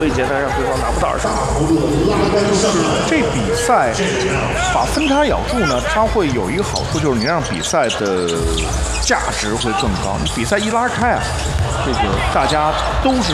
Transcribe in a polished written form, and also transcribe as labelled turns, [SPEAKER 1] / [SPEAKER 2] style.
[SPEAKER 1] 一节才让对方拿不到2胜。
[SPEAKER 2] 这比赛把分差咬住呢，它会有一个好处，就是你让比赛的价值会更高。你比赛一拉开啊，这个大家都是。